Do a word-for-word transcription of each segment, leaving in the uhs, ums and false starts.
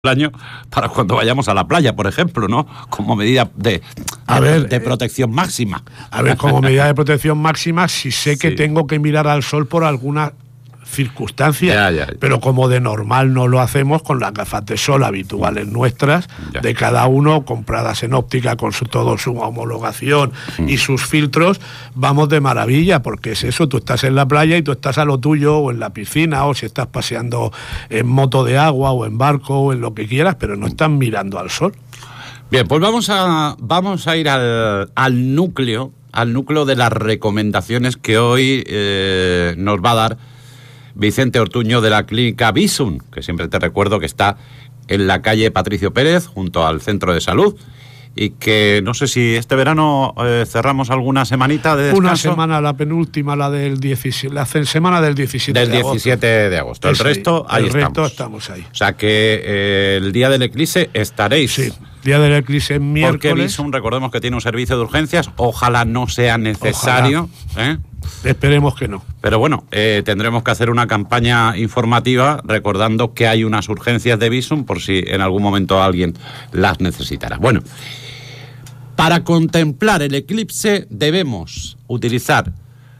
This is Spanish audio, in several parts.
año para cuando vayamos a la playa, por ejemplo, ¿no? Como medida de, a de, ver, de protección máxima. A ver, como medida de protección máxima, si sé que sí. tengo que mirar al sol por alguna circunstancia, ya, ya, ya. pero como de normal no lo hacemos con las gafas de sol habituales nuestras, ya. de cada uno, compradas en óptica con su, todo su homologación mm. y sus filtros, vamos de maravilla, porque es eso, tú estás en la playa y tú estás a lo tuyo, o en la piscina, o si estás paseando en moto de agua, o en barco, o en lo que quieras, pero no estás mirando al sol. Bien, pues vamos a, vamos a ir al, al núcleo, al núcleo de las recomendaciones que hoy eh, nos va a dar Vicente Ortuño de la clínica Visum, que siempre te recuerdo que está en la calle Patricio Pérez, junto al centro de salud, y que no sé si este verano eh, cerramos alguna semanita de descanso. Una semana, la penúltima, la del diecisiete, la semana del diecisiete del de agosto. diecisiete de agosto. El sí, resto, ahí el estamos. resto estamos ahí. O sea que eh, el día del eclipse estaréis. Sí, día del eclipse es miércoles. Porque Visum, recordemos que tiene un servicio de urgencias, ojalá no sea necesario. ¿eh? Esperemos que no. Pero bueno, eh, tendremos que hacer una campaña informativa recordando que hay unas urgencias de Visum por si en algún momento alguien las necesitara. Bueno, para contemplar el eclipse debemos utilizar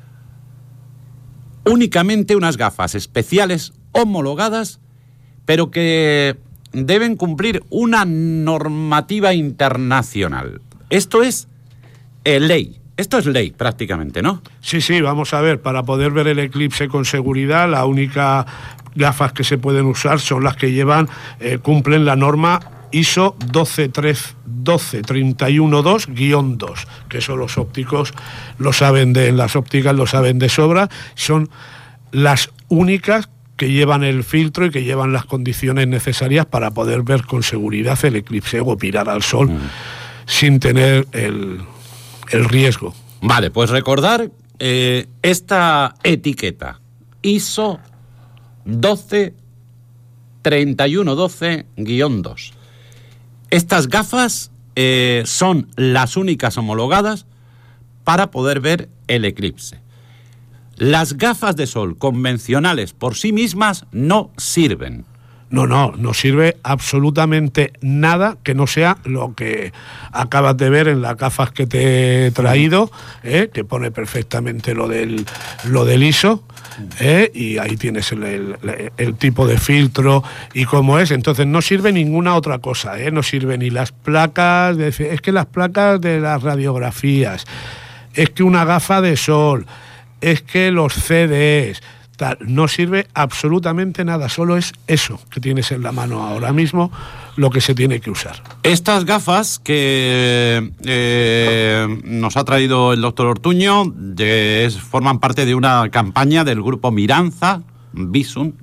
únicamente unas gafas especiales homologadas, pero que deben cumplir una normativa internacional. Esto es eh, ley. Esto es ley, prácticamente, ¿no? Sí, sí, vamos a ver, para poder ver el eclipse con seguridad, la única gafas que se pueden usar son las que llevan, eh, cumplen la norma I S O doce treinta y uno dos guión dos, que eso los ópticos lo saben de, las ópticas lo saben de sobra, son las únicas que llevan el filtro y que llevan las condiciones necesarias para poder ver con seguridad el eclipse o mirar al sol mm. sin tener el... el riesgo. Vale, pues recordar eh, esta etiqueta I S O doce treinta y uno doce guión dos. Estas gafas eh, son las únicas homologadas para poder ver el eclipse. Las gafas de sol convencionales por sí mismas no sirven. No, no, no sirve absolutamente nada que no sea lo que acabas de ver en las gafas que te he traído, ¿eh? que pone perfectamente lo del, lo del I S O, ¿eh? y ahí tienes el, el, el tipo de filtro y cómo es. Entonces no sirve ninguna otra cosa, ¿eh? no sirve ni las placas, de, es que las placas de las radiografías, es que una gafa de sol, es que los C Ds... no sirve absolutamente nada, solo es eso que tienes en la mano ahora mismo lo que se tiene que usar. Estas gafas que eh, nos ha traído el doctor Ortuño de, es, forman parte de una campaña del grupo Miranza, Visum,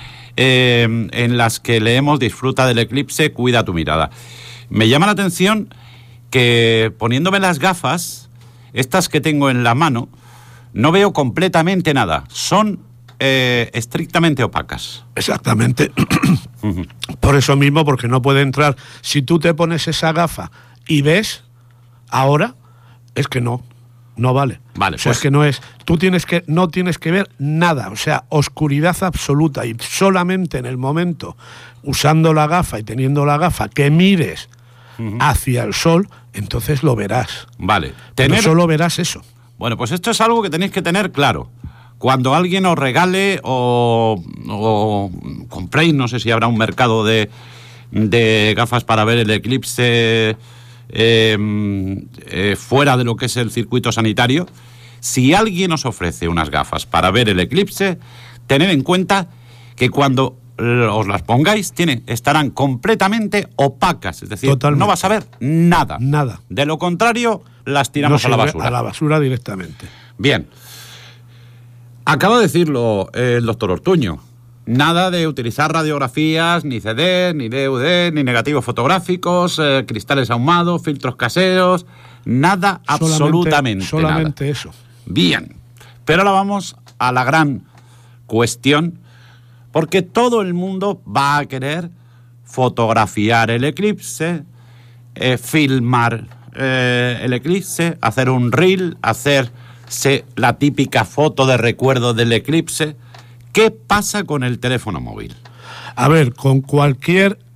eh, en las que leemos disfruta del eclipse, cuida tu mirada. Me llama la atención que poniéndome las gafas, estas que tengo en la mano, no veo completamente nada, son Eh, estrictamente opacas. Exactamente. Por eso mismo, porque no puede entrar. Si tú te pones esa gafa y ves ahora, es que no, no vale. Vale, o sea, pues... es que no es. Tú tienes que, no tienes que ver nada, o sea, oscuridad absoluta, y solamente en el momento, usando la gafa y teniendo la gafa, que mires uh-huh. hacia el sol, entonces lo verás. Vale. Tener... Pero solo verás eso. Bueno, pues esto es algo que tenéis que tener claro. Cuando alguien os regale o, o compréis, no sé si habrá un mercado de, de gafas para ver el eclipse eh, eh, fuera de lo que es el circuito sanitario, si alguien os ofrece unas gafas para ver el eclipse, tened en cuenta que cuando os las pongáis tiene, estarán completamente opacas, es decir, Totalmente. no vas a ver nada. Nada. De lo contrario, las tiramos no a la basura. A la basura directamente. Bien. Acaba de decirlo eh, el doctor Ortuño. Nada de utilizar radiografías, ni C D, ni D V D, ni negativos fotográficos, eh, cristales ahumados, filtros caseros, nada, solamente, absolutamente solamente nada. eso. Bien, pero ahora vamos a la gran cuestión, porque todo el mundo va a querer fotografiar el eclipse, eh, filmar eh, el eclipse, hacer un reel, hacer... la típica foto de recuerdo del eclipse. ¿Qué pasa con el teléfono móvil? A ver, con cualquier